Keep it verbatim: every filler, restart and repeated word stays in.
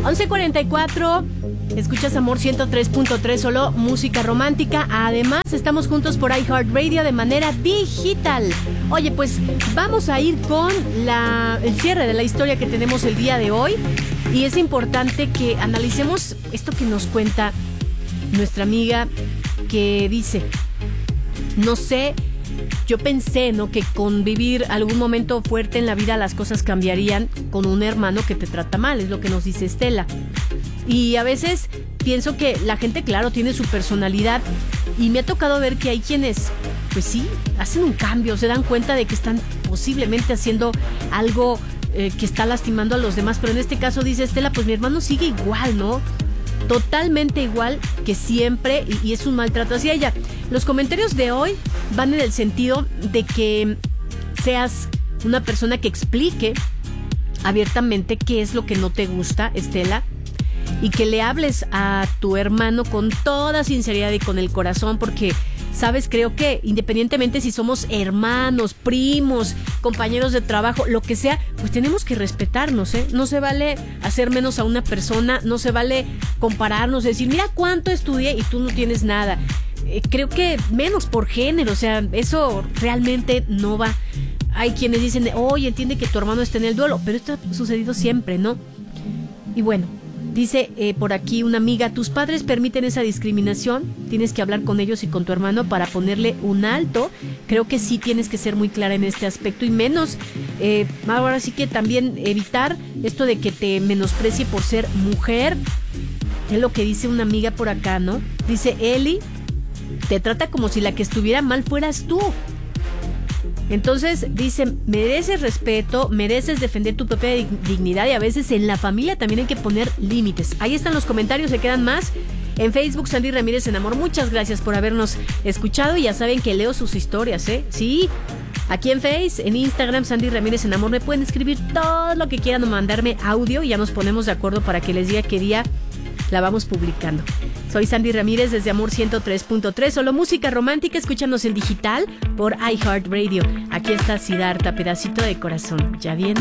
once cuarenta y cuatro, escuchas Amor ciento tres punto tres, solo música romántica. Además, estamos juntos por iHeartRadio de manera digital. Oye, pues vamos a ir con la, el cierre de la historia que tenemos el día de hoy. Y es importante que analicemos esto que nos cuenta nuestra amiga, que dice: no sé, yo pensé, ¿no?, que con vivir algún momento fuerte en la vida las cosas cambiarían con un hermano que te trata mal, es lo que nos dice Estela. Y a veces pienso que la gente, claro, tiene su personalidad, y me ha tocado ver que hay quienes, pues sí, hacen un cambio, se dan cuenta de que están posiblemente haciendo algo eh, que está lastimando a los demás, pero en este caso dice Estela, pues mi hermano sigue igual, ¿no? Totalmente igual que siempre, y, y es un maltrato hacia ella. Los comentarios de hoy van en el sentido de que seas una persona que explique abiertamente qué es lo que no te gusta, Estela, y que le hables a tu hermano con toda sinceridad y con el corazón, porque sabes, creo que independientemente si somos hermanos, primos, compañeros de trabajo, lo que sea, pues tenemos que respetarnos, ¿eh? No se vale hacer menos a una persona, no se vale compararnos, decir, mira cuánto estudié y tú no tienes nada. Eh, creo que menos por género, o sea, eso realmente no va. Hay quienes dicen, oye, entiende que tu hermano está en el duelo, pero esto ha sucedido siempre, ¿no? Y bueno, dice eh, por aquí una amiga, tus padres permiten esa discriminación, tienes que hablar con ellos y con tu hermano para ponerle un alto. Creo que sí tienes que ser muy clara en este aspecto, y menos, eh, ahora sí que también evitar esto de que te menosprecie por ser mujer. Es lo que dice una amiga por acá, ¿no? Dice Eli, te trata como si la que estuviera mal fueras tú. Entonces dice, mereces respeto, mereces defender tu propia dignidad, y a veces en la familia también hay que poner límites. Ahí están los comentarios, se quedan más. En Facebook, Sandy Ramírez en Amor, muchas gracias por habernos escuchado, y ya saben que leo sus historias, ¿eh? Sí, aquí en Face, en Instagram, Sandy Ramírez en Amor, me pueden escribir todo lo que quieran o mandarme audio, y ya nos ponemos de acuerdo para que les diga qué día la vamos publicando. Soy Sandy Ramírez desde Amor ciento tres punto tres, solo música romántica, escúchanos en digital por iHeartRadio. Aquí está Siddhartha, pedacito de corazón. Ya viene.